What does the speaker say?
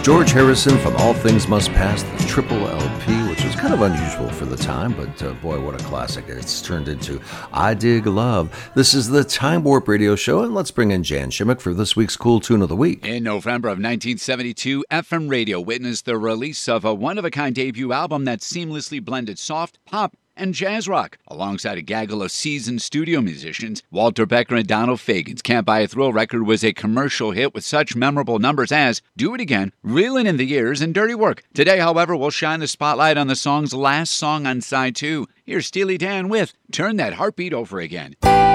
George Harrison from All Things Must Pass, the triple LP, which was kind of unusual for the time, but boy, what a classic it's turned into. I Dig Love. This is the Time Warp Radio Show, and let's bring in Jan Shimmick for this week's Cool Tune of the Week. In November of 1972, FM radio witnessed the release of a one-of-a-kind debut album that seamlessly blended soft, pop, and jazz rock. Alongside a gaggle of seasoned studio musicians, Walter Becker and Donald Fagen's Can't Buy a Thrill record was a commercial hit with such memorable numbers as Do It Again, Reelin' in the Years, and Dirty Work. Today, however, we'll shine the spotlight on the song's last song on side 2. Here's Steely Dan with Turn That Heartbeat Over Again.